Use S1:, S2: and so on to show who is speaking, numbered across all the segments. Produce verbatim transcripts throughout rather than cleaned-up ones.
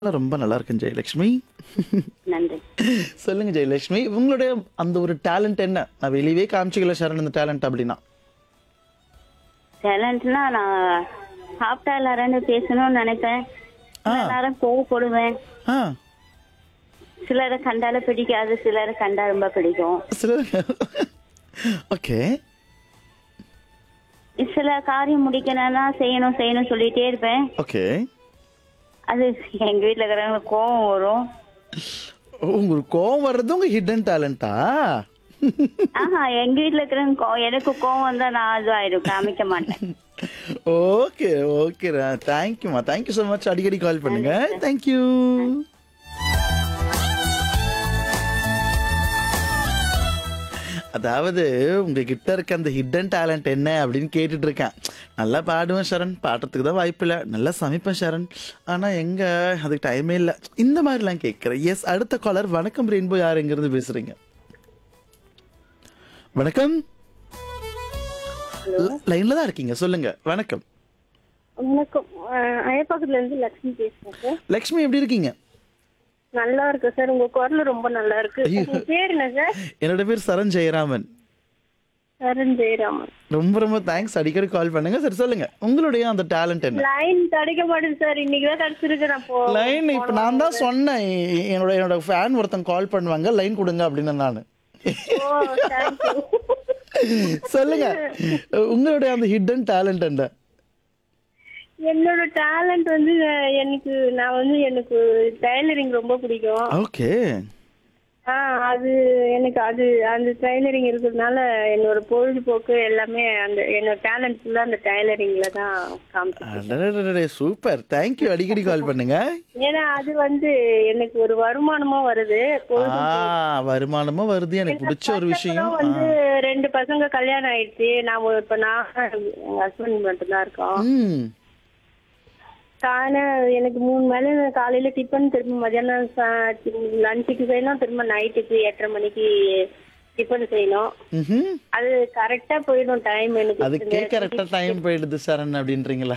S1: ரொம்ப நல்லா இருக்கேன் ஜெயலட்சுமி.
S2: நன்றி.
S1: சொல்லுங்க ஜெயலட்சுமி, உங்களுடைய அந்த ஒரு டேலண்ட் என்ன? நான் வெளியவே காமிச்சிக்கல சரண் இந்த டேலண்ட் அப்படின்னா.
S2: டேலண்ட்னா நான் சாப்பிட்டா எல்லாரும் பேசணும்னு நினைப்பேன்.
S1: ஆ.
S2: எல்லாரும் கோவப்படுவேன்.
S1: ஆ
S2: சிலரை கண்டால பிடிக்காது, சிலரை கண்டா ரொம்ப பிடிக்கும்.
S1: சில ஓகே.
S2: சில காரியம் முடிக்கணும்னா செய்யணும் செய்யணும் சொல்லிட்டே இருப்பேன்.
S1: ஓகே.
S2: அது எங்க வீட்டுல இருக்கிறவங்க கோவம் வரும்.
S1: உங்களுக்கு கோவம் வர்றது உங்க ஹிடன் டேலண்டா?
S2: ஆஹா, எங்க வீட்டுல இருக்கிறவங்க கோ- எனக்கு கோவம் வந்தா நான் அதுவாயிடும், காமிக்க மாட்டேன்.
S1: ஓகே ஓகேடா, தேங்க்யூமா, தேங்க்யூ ஸோ மச். அடிக்கடி கால் பண்ணுங்க. தேங்க்யூ. அதாவது உங்ககிட்ட இருக்க அந்த ஹிடன் டேலண்ட் என்ன அப்படின்னு கேட்டுட்டு இருக்கேன். நல்லா பாடுவேன் சரண், பாடுறதுக்கு தான் வாய்ப்பு இல்லை. நல்லா சமைப்பேன் சரண், ஆனால் எங்க அதுக்கு டைமே இல்லை. இந்த மாதிரிலாம் கேட்குறேன். எஸ், அடுத்த காலர். வணக்கம் ரெயின்போ, யார் எங்கிருந்து பேசுறீங்க? வணக்கம். லைன்ல தான் இருக்கீங்க, சொல்லுங்க. வணக்கம்.
S3: வணக்கம். அஹ் அயப்பாக்கத்துல இருந்து லட்சுமி பேசுறேன் சார்.
S1: லக்ஷ்மி, எப்படி இருக்கீங்க?
S3: நல்லா இருக்கு சார், உங்க குரல் ரொம்ப நல்லா இருக்கு.
S1: ஐயோ.
S3: உங்க பேர் என்ன சார்?
S1: என்னோட பேர் சரண் ஜெயராமன்.
S3: சரண் ஜெயராமன்.
S1: ரொம்ப ரொம்ப தேங்க்ஸ். அடிக்கடி கால் பண்ணுங்க. சரி, சொல்லுங்க உங்களுடைய அந்த டேலண்ட் என்ன?
S3: லைன் கிடைக்க மாட்டேது சார், இன்னைக்குதான் கிடைச்சிருக்கு. நான் போ
S1: லைன் இப்ப நான் தான் சொன்னேன், எ- என்னோட என்னோட ஃபேன் ஒருத்தன் கால் பண்ணுவாங்க, லைன் கொடுங்க அப்படின்னு. நான்
S3: ஓ, தேங்க்யூ.
S1: சொல்லுங்க உங்களுடைய அந்த ஹிடன் டேலண்ட் என்ன?
S3: என்னோட டேலண்ட் வந்து அஹ், எனக்கு நான் வந்து எனக்கு டைலரிங் ரொம்ப பிடிக்கும்.
S1: ஓகே.
S3: ஆ அது எனக்கு அது அந்த டைலரிங் இருக்கிறதுனால என்னோட பொழுதுபோக்கு எல்லாமே அந்த என்னோட டேலண்ட் ஃபுல்லா அந்த டைலரிங்ல தான் காமிச்சு.
S1: Super, thank you. அடிக்கடி கால் பண்ணுங்க.
S3: ஏன்னா அது வந்து எனக்கு ஒரு வருமானமும் வருது.
S1: ஆ, வருமானமும் வருது, எனக்கு பிடிச்ச ஒரு விஷயம்.
S3: பசங்களும் வந்து ரெண்டு பசங்க கல்யாணம் ஆயிடுச்சு. நான் ஒரு- இப்ப நான் எங்க ஹஸ்பண்ட் மட்டும் தான் இருக்கோம்.
S1: ம்.
S3: காலை எனக்கு மூணு மேல காலையில டிஃபன், திரும்ப மதியானம் லஞ்சுக்கு செய்யணும், திரும்ப நைட்டுக்கு எட்டரை மணிக்கு டிஃபன் செய்யணும்.
S1: ம்ஹும்.
S3: அது கரெக்டா போயிடும் டைம் எனக்கு.
S1: அதுக்கே கரெக்டா டைம் போயிடுது சரண் அப்படின்றீங்களா?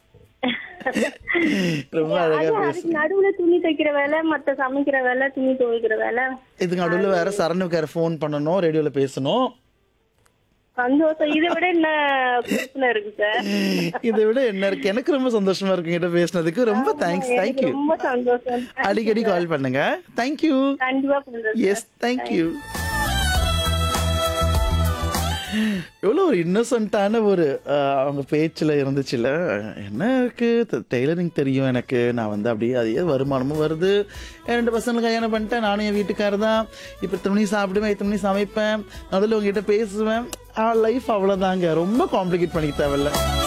S1: ரொம்ப அழகா
S3: அது-
S1: பேசு.
S3: அதுக்கு நடுவுல துணி தைக்கிற வேலை, மத்த சமைக்கிற வேலை, துணி துவைக்கிற வேலை.
S1: இதுக்கு நடுவில் வேற சரணுக்கு வேற ஃபோன் பண்ணணும், ரேடியோல பேசணும்.
S3: சந்தோஷம். இதை விட என்ன பிரச்சனை இருக்கு சார்?
S1: இதை விட என்ன இருக்கு? எனக்கு ரொம்ப சந்தோஷமா இருக்கு கிட்ட பேசினதுக்கு. ரொம்ப தேங்க்ஸ்.
S3: எனக்கு
S1: தேங்க்யூ.
S3: ரொம்ப சந்தோஷம்.
S1: அடிக்கடி கால் பண்ணுங்க. தேங்க்யூ.
S3: கண்டிப்பா பண்றேன்.
S1: S, thank you. எவ்வளோ ஒரு இன்னசென்ட்டான ஒரு அஹ், அவங்க பேச்சில் இருந்துச்சுல. என்ன இருக்கு, டெய்லரிங் தெரியும் எனக்கு, நான் வந்து அப்படியே அதே வருமானமும் வருது, என் ரெண்டு பசங்களுக்கு கல்யாணம் பண்ணிட்டேன், நானும் என் வீட்டுக்காரர் தான், இப்போ இத்தனை மணி சாப்பிடுவேன், இத்தனை மணி சமைப்பேன், நடுவில் உங்ககிட்ட பேசுவேன். லைஃப் அவ்வளோதாங்க, ரொம்ப காம்ப்ளிகேட் பண்ணிக்க தேவையில்ல.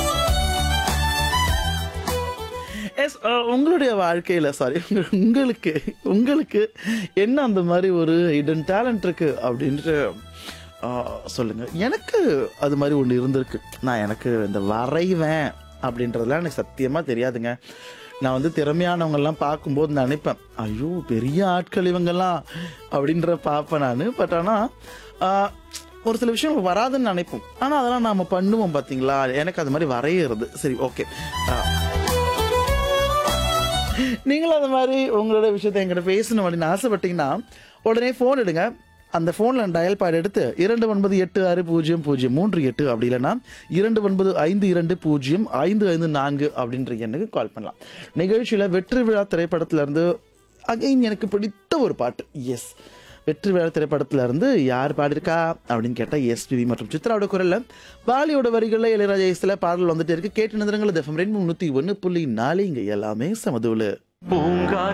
S1: எஸ், உங்களுடைய வாழ்க்கையில் சாரி உங்களுக்கு உங்களுக்கு என்ன அந்த மாதிரி ஒரு ஹிடன் டேலண்ட் இருக்கு அப்படின்ட்டு சொல்லுங்க. எனக்கு அது மாதிரி ஒன்று இருந்திருக்கு. நான் எனக்கு இந்த வரைவேன் அப்படின்றதுலாம் எனக்கு சத்தியமாக தெரியாதுங்க. நான் வந்து திறமையானவங்கெல்லாம் பார்க்கும்போது நினைப்பேன், ஐயோ பெரிய ஆட்கள் இவங்கெல்லாம் அப்படின்ற பார்ப்பேன் நான். பட் ஆனால் ஒரு சில விஷயம் வராதுன்னு நினைப்போம், ஆனால் அதெல்லாம் நாம் பண்ணுவோம் பார்த்தீங்களா. எனக்கு அது மாதிரி வரையிறது. சரி, ஓகே. நீங்களும் அந்த மாதிரி உங்களோட விஷயத்தை என்கிட்ட பேசணும் அப்படின்னு ஆசைப்பட்டீங்கன்னா உடனே ஃபோன் எடுங்க. அந்த ஃபோனில் டயல் பேட் எடுத்து இரண்டு ஒன்பது எட்டு ஆறு பூஜ்ஜியம் பூஜ்ஜியம் மூன்று எட்டு, அப்படி இல்லைன்னா இரண்டு ஒன்பது ஐந்து இரண்டு பூஜ்ஜியம் ஐந்து ஐந்து நான்கு அப்படின்ற எண்ணுக்கு கால் பண்ணலாம். நிகழ்ச்சியில் வெற்றி விழா திரைப்படத்திலேருந்து அகைன் எனக்கு பிடித்த ஒரு பாட்டு. எஸ், வெற்றி விழா திரைப்படத்துல இருந்து யார் பாடிருக்கா அப்படின்னு கேட்டால் எஸ்பிபி மற்றும் சித்ராவோட குரலில் பாலியோட வரிகளில் இளையராஜா இசையில் பாடல் வந்துட்டு இருக்கு. கேட்டு நிறுவனங்கள் எஃப்எம் ரெண்டு முந்நூற்றி ஒன்று புள்ளி நாலு, இங்கே எல்லாமே சமதுவில்.
S4: பூங்காற்று